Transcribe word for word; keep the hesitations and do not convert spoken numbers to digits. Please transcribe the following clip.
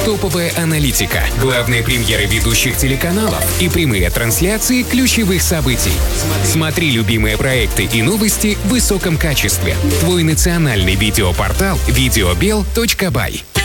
топовая аналитика, главные премьеры ведущих телеканалов и прямые трансляции ключевых событий. Смотри любимые проекты и новости в высоком качестве. Твой национальный видеопортал видеобел точка бай.